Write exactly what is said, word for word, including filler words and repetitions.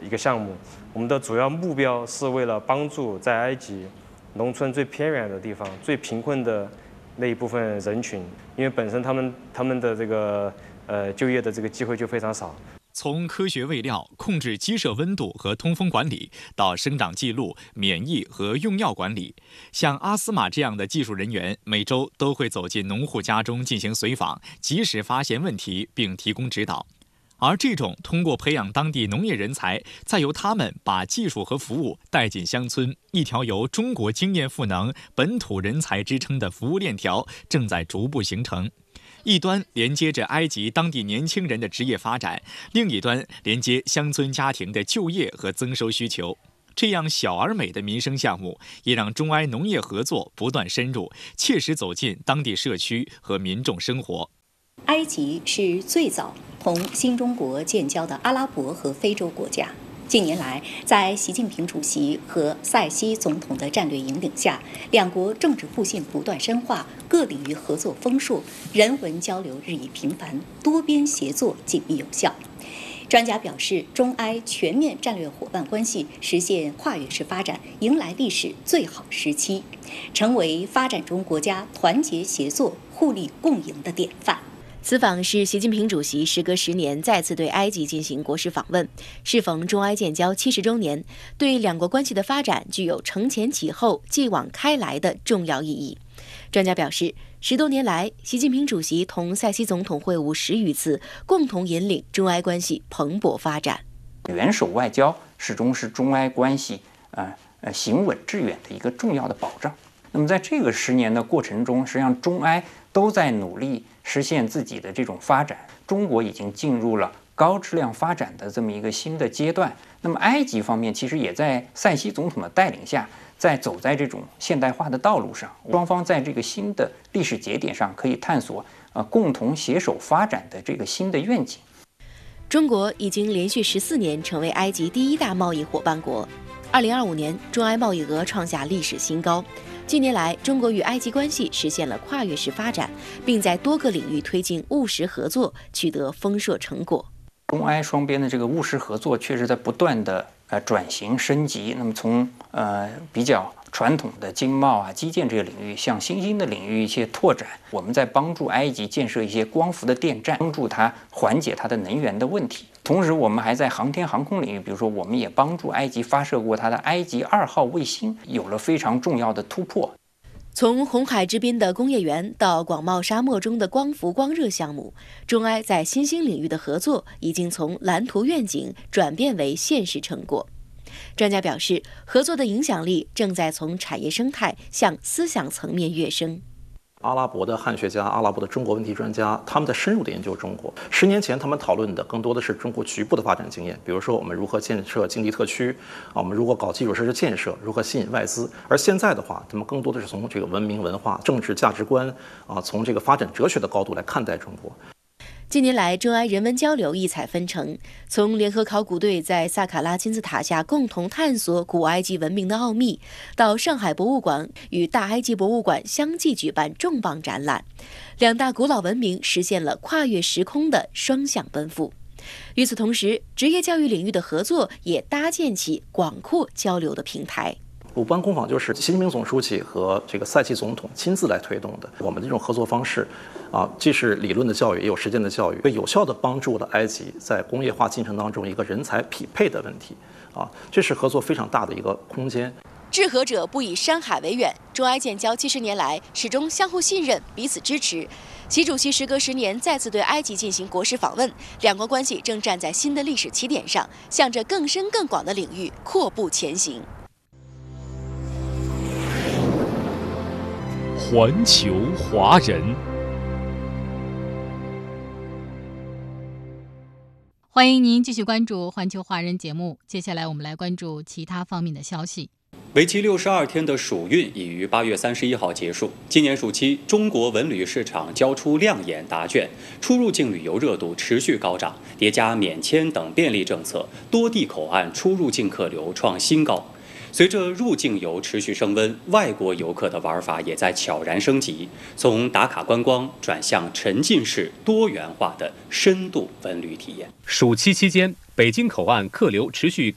一个项目。我们的主要目标是为了帮助在埃及农村最偏远的地方、最贫困的那一部分人群，因为本身他们他们的这个呃就业的这个机会就非常少。 从科学喂料、控制鸡舍温度和通风管理，到生长记录、免疫和用药管理，像阿斯玛这样的技术人员，每周都会走进农户家中进行随访，及时发现问题并提供指导。而这种通过培养当地农业人才，再由他们把技术和服务带进乡村，一条由中国经验赋能、本土人才支撑的服务链条正在逐步形成。一端连接着埃及当地年轻人的职业发展，另一端连接乡村家庭的就业和增收需求。这样小而美的民生项目，也让中埃农业合作不断深入，切实走进当地社区和民众生活。 埃及是最早同新中国建交的阿拉伯和非洲国家。近年来，在习近平主席和塞西总统的战略引领下，两国政治互信不断深化，各领域合作丰硕，人文交流日益频繁，多边协作紧密有效。专家表示，中埃全面战略伙伴关系实现跨越式发展，迎来历史最好时期，成为发展中国家团结协作、互利共赢的典范。 此访是习近平主席时隔十年再次对埃及进行国事访问，适逢中埃建交七十周年，对两国关系的发展具有承前启后、继往开来的重要意义。专家表示，十多年来，习近平主席同塞西总统会晤十余次，共同引领中埃关系蓬勃发展。 元首外交始终是中埃关系呃呃行稳致远的一个重要的保障。那么在这个十年的过程中，实际上中埃都在努力实现自己的这种发展。中国已经进入了高质量发展的这么一个新的阶段。那么埃及方面其实也在塞西总统的带领下，在走在这种现代化的道路上。双方在这个新的历史节点上可以探索呃共同携手发展的这个新的愿景。 中国已经连续十四年成为埃及第一大贸易伙伴国。二零二五年，中埃贸易额创下历史新高。近年来，中国与埃及关系实现了跨越式发展，并在多个领域推进务实合作，取得丰硕成果。 中埃双边的这个务实合作确实在不断的呃转型升级。那么从呃比较传统的经贸啊、基建这个领域，向新兴的领域一些拓展。我们在帮助埃及建设一些光伏的电站，帮助它缓解它的能源的问题。同时，我们还在航天航空领域，比如说，我们也帮助埃及发射过它的埃及二号卫星，有了非常重要的突破。 从红海之滨的工业园到广袤沙漠中的光伏光热项目，中埃在新兴领域的合作已经从蓝图愿景转变为现实成果。专家表示，合作的影响力正在从产业生态向思想层面跃升。 阿拉伯的汉学家、阿拉伯的中国问题专家，他们在深入的研究中国。十年前，他们讨论的更多的是中国局部的发展经验，比如说我们如何建设经济特区，啊，我们如何搞基础设施建设，如何吸引外资。而现在的话，他们更多的是从这个文明、文化、政治价值观啊，从这个发展哲学的高度来看待中国。 近年来，中埃人文交流异彩纷呈，从联合考古队在萨卡拉金字塔下共同探索古埃及文明的奥秘，到上海博物馆与大埃及博物馆相继举办重磅展览，两大古老文明实现了跨越时空的双向奔赴。与此同时，职业教育领域的合作也搭建起广阔交流的平台。 鲁班工坊就是习近平总书记和这个塞西总统亲自来推动的。我们这种合作方式，啊，既是理论的教育，也有实践的教育，有效地帮助了埃及在工业化进程当中一个人才匹配的问题。啊，这是合作非常大的一个空间。 治和者不以山海为远，中埃建交七十年来始终相互信任，彼此支持。习主席时隔十年再次对埃及进行国事访问，两国关系正站在新的历史起点上，向着更深更广的领域阔步前行。 环球华人， 欢迎您继续关注环球华人节目。接下来我们来关注其他方面的消息。 为期六十二天的暑运已于八月三十一号结束。今年暑期，中国文旅市场交出亮眼答卷，出入境旅游热度持续高涨，叠加免签等便利政策，多地口岸出入境客流创新高。随着入境游持续升温，外国游客的玩法也在悄然升级，从打卡观光转向沉浸式多元化的深度文旅体验。 暑期期间，北京口岸客流持续